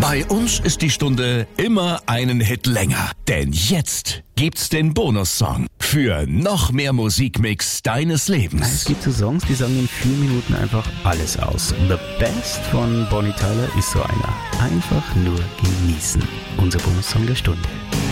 Bei uns ist die Stunde immer einen Hit länger. Denn jetzt gibt's den Bonussong für noch mehr Musikmix deines Lebens. Es gibt so Songs, die sagen in 4 Minuten einfach alles aus. The Best von Bonnie Tyler ist so einer. Einfach nur genießen. Unser Bonussong der Stunde.